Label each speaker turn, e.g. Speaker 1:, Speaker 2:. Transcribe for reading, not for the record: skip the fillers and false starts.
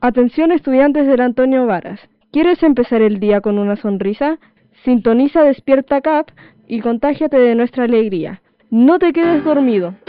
Speaker 1: Atención estudiantes del Antonio Varas. ¿Quieres empezar el día con una sonrisa? Sintoniza Despierta CAP y contágiate de nuestra alegría. No te quedes dormido.